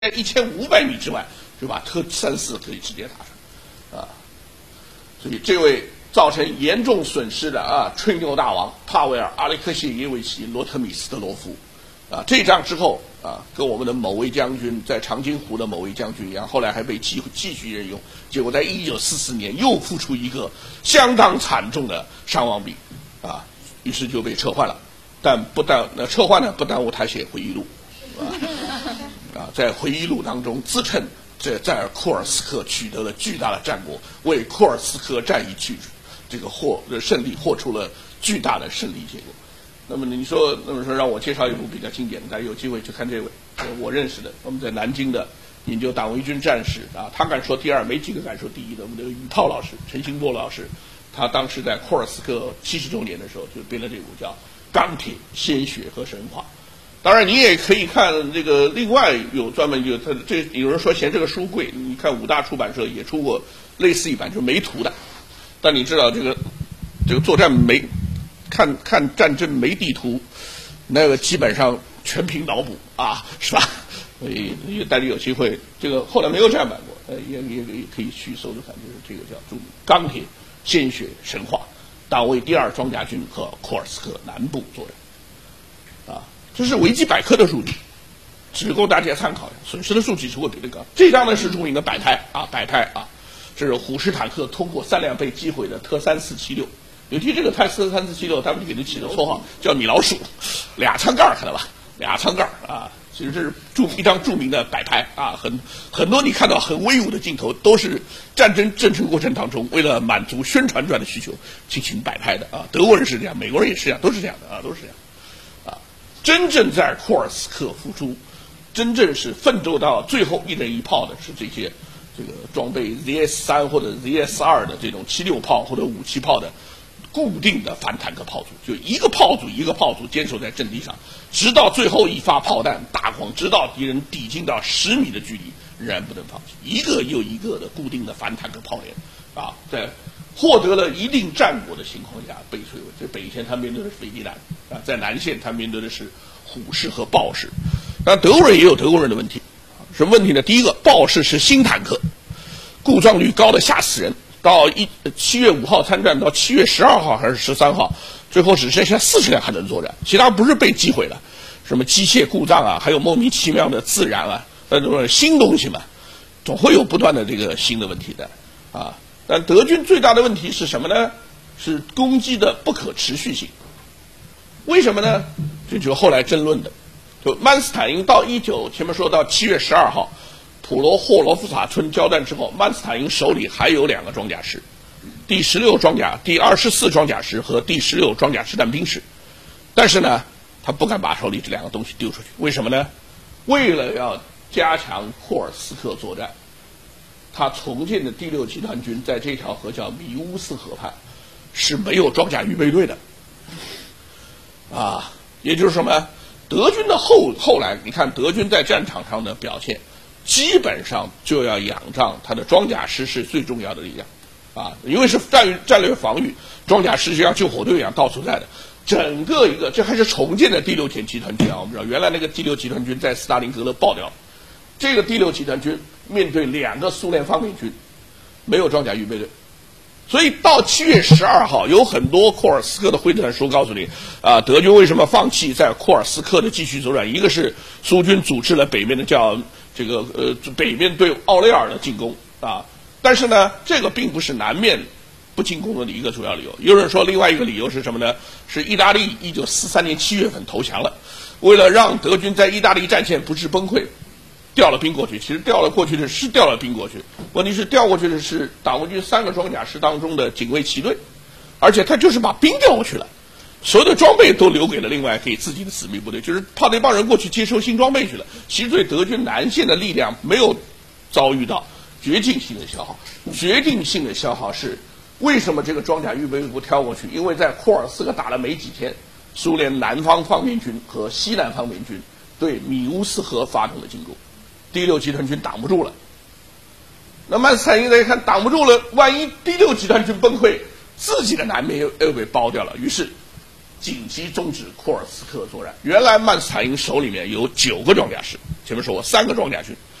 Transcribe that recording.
1500米之外就把特34可以直接打上，所以这位造成严重损失的吹牛大王帕维尔·阿列克谢耶维奇·罗特米斯特罗夫，这一仗之后跟我们的某位将军在长津湖的某位将军一样，后来还被继续任用，结果在1944年又付出一个相当惨重的伤亡比，于是就被撤换了，但撤换呢不耽误他写回忆录，在回忆录当中自称在库尔斯克取得了巨大的战果，为库尔斯克战役胜利获出了巨大的胜利结果。那么让我介绍一部比较经典的，大家有机会去看这位，我认识的，我们在南京的研究党卫军战士他敢说第二，没几个敢说第一的。我们的宇炮老师陈兴波老师，他当时在库尔斯克70周年的时候就编了这部叫《钢铁、鲜血和神话》。当然，你也可以看这个，另外有专门有人说嫌这个书贵，你看武大出版社也出过类似一版，就是没图的。但你知道这个作战看战争没地图，那个基本上全凭脑补是吧？所以大家有机会，这个后来没有这样版过，也可以去搜着看，就是这个叫《钢铁、鲜血、神话》，党卫第2装甲军和库尔斯克南部作战。这是维基百科的数据，只供大家参考。损失的数据是会比这个高。这张呢是著名的摆拍，这是虎式坦克通过3辆被击毁的特3476。尤其这个特3476，他们给它起的绰号叫米老鼠，2舱盖看到吧？2舱盖其实这是一张著名的摆拍很多你看到很威武的镜头都是战争征程过程当中为了满足宣传转的需求进行摆拍的德国人是这样，美国人也是这样，都是这样的都是这样。真正在库尔斯克付出，真正是奋斗到最后一人一炮的是这个装备 ZS3 或者 ZS2 的这种76炮或者57炮的固定的反坦克炮组，就一个炮组坚守在阵地上，直到最后一发炮弹打光，直到敌人抵近到10米的距离，仍然不能放弃，一个又一个的固定的反坦克炮连在获得了一定战果的情况下被摧毁。这北线他面对的是飞机弹在南线他面对的是虎式和豹式。但德国人也有德国人的问题，什么问题呢？第一个，豹式是新坦克，故障率高的吓死人。到7月5号参战，到7月12号还是13号，最后只剩下40辆还能作战，其他不是被击毁了，什么机械故障还有莫名其妙的自燃那种新东西嘛，总会有不断的这个新的问题的但德军最大的问题是什么呢？是攻击的不可持续性。为什么呢？这就是后来争论的。就曼斯坦因前面说到7月12号，普罗霍罗夫卡村交战之后，曼斯坦因手里还有2个装甲师，第16装甲、第24装甲师和第16装甲师弹兵师。但是呢，他不敢把手里这2个东西丢出去。为什么呢？为了要加强库尔斯克作战，他重建的第6集团军在这条河叫米乌斯河畔是没有装甲预备队的也就是什么？德军的后来你看德军在战场上的表现，基本上就要仰仗他的装甲师是最重要的力量因为是战略防御，装甲师就像救火队一样到处在的。整个这还是重建的第6集团军我们知道原来那个第6集团军在斯大林格勒爆掉，这个第6集团军面对2个苏联方面军，没有装甲预备队。所以到7月12号，有很多库尔斯克的会战书告诉你德军为什么放弃在库尔斯克的继续作战。一个是苏军组织了北面的叫北面对奥雷尔的进攻但是呢，这个并不是南面不进攻的一个主要理由。有人说另外一个理由是什么呢？是意大利1943年7月份投降了，为了让德军在意大利战线不致崩溃，调了兵过去。其实调了兵过去，问题是调过去的是党卫军3个装甲师当中的警卫骑队，而且他就是把兵调过去了，所有的装备都留给了另外给自己的死命部队，就是怕那帮人过去接收新装备去了。其实对德军南线的力量没有遭遇到决定性的消耗。决定性的消耗是为什么这个装甲预备队不挑过去？因为在库尔斯克打了没几天，苏联南方方面军和西南方面军对米乌斯河发动了进攻，第6集团军挡不住了。那曼斯坦因来看挡不住了，万一第6集团军崩溃，自己的南面又被包掉了。于是紧急终止库尔斯克作战。原来曼斯坦因手里面有9个装甲师，前面说过3个装甲军，